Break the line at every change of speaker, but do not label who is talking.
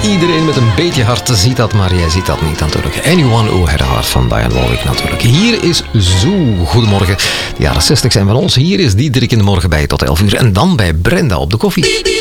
Iedereen met een beetje hart ziet dat, maar jij ziet dat niet natuurlijk. Anyone Who Had a Heart van Dionne Warwick natuurlijk. Hier is Zoo. Goedemorgen. De jaren 60 zijn van ons. Hier is Diederik in de morgen bij tot 11 uur. En dan bij Brenda op de koffie.